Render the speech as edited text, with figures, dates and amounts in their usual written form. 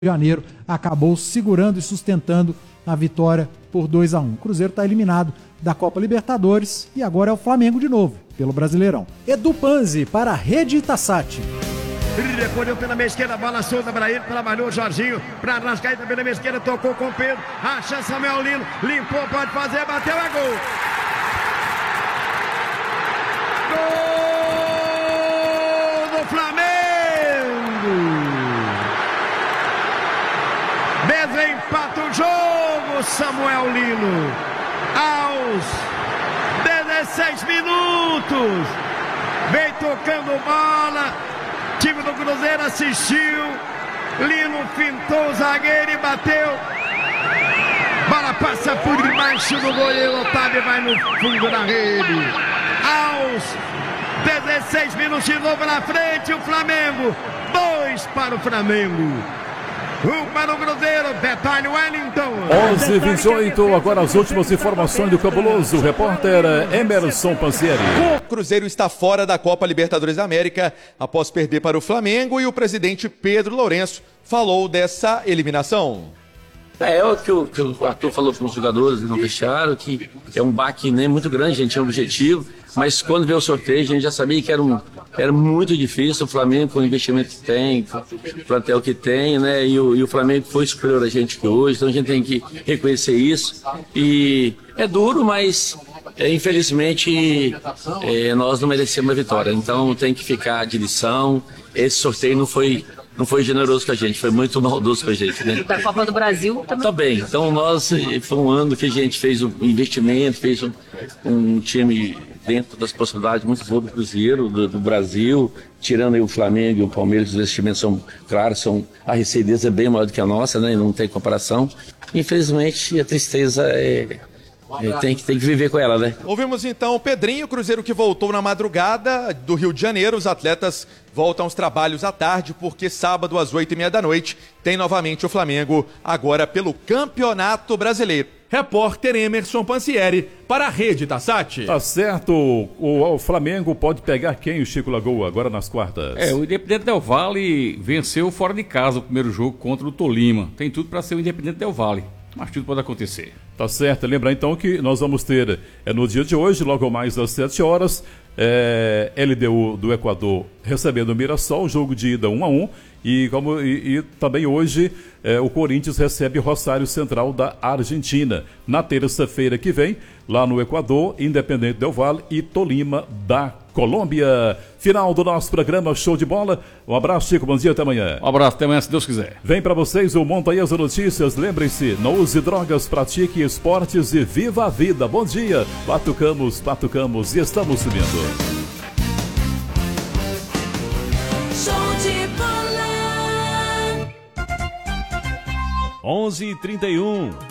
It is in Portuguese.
de Janeiro acabou segurando e sustentando a vitória por 2-1. O Cruzeiro está eliminado da Copa Libertadores e agora é o Flamengo de novo, pelo Brasileirão. Edu Panzi para a Rede Itassat. Recolheu pela meia esquerda, bola solta para ele, trabalhou o Jorginho, para Arrascaeta pela meia esquerda, tocou com o Pedro, acha Samuel Lino, limpou, pode fazer, bateu, é gol! Gol do Flamengo! Desempata o jogo, Samuel Lino, aos 16 minutos, vem tocando bola, time do Cruzeiro assistiu, Lino fintou o zagueiro e bateu, bola passa por debaixo do goleiro, Otávio vai no fundo da rede, aos 16 minutos de novo na frente, o Flamengo, 2 para o Flamengo. Para o Cruzeiro, detalhe Wellington. 11h28, agora as últimas informações do cabuloso repórter Emerson Pansieri. O Cruzeiro está fora da Copa Libertadores da América após perder para o Flamengo e o presidente Pedro Lourenço falou dessa eliminação. É o que o Arthur falou para os jogadores no vestiário, que é um baque muito grande, a gente tinha um objetivo, mas quando veio o sorteio a gente já sabia que era muito difícil, o Flamengo com o investimento que tem, o plantel que tem, né, e o Flamengo foi superior a gente que hoje, então a gente tem que reconhecer isso, e é duro, mas infelizmente nós não merecemos a vitória, então tem que ficar de lição, esse sorteio não foi generoso com a gente, foi muito maldoso com a gente, né? Da Copa do Brasil também. Também. Então foi um ano que a gente fez um investimento, fez um time dentro das possibilidades muito boas do Cruzeiro, do Brasil, tirando aí o Flamengo e o Palmeiras, os investimentos são claros, a receita deles é bem maior do que a nossa, né? Não tem comparação. Infelizmente a tristeza tem que viver com ela, né? Ouvimos então o Pedrinho, Cruzeiro que voltou na madrugada do Rio de Janeiro. Os atletas voltam aos trabalhos à tarde, porque sábado às 8h30 da noite tem novamente o Flamengo, agora pelo Campeonato Brasileiro. Repórter Emerson Pansieri para a Rede Itassat. Tá certo, o Flamengo pode pegar quem, o Chico Lagoa, agora nas quartas? O Independente Del Valle venceu fora de casa o primeiro jogo contra o Tolima. Tem tudo para ser o Independente Del Valle, mas tudo pode acontecer. Tá certo, lembrar então que nós vamos ter no dia de hoje, logo mais às 7 horas, LDU do Equador recebendo o Mirassol, jogo de ida 1-1, e também hoje o Corinthians recebe o Rosário Central da Argentina. Na terça-feira que vem, lá no Equador, Independente Del Valle e Tolima da Colômbia. Final do nosso programa Show de Bola. Um abraço, Chico, bom dia, até amanhã. Um abraço, até amanhã, se Deus quiser. Vem pra vocês o Montanhas Notícias. Lembrem-se, não use drogas, pratique esportes e viva a vida. Bom dia, batucamos e estamos subindo. Show de bola. 11h31.